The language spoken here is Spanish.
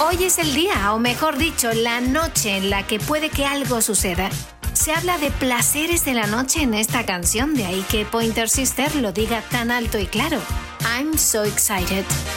Hoy es el día, o mejor dicho, la noche en la que puede que algo suceda. Se habla de placeres de la noche en esta canción, de ahí que Pointer Sister lo diga tan alto y claro. I'm so excited.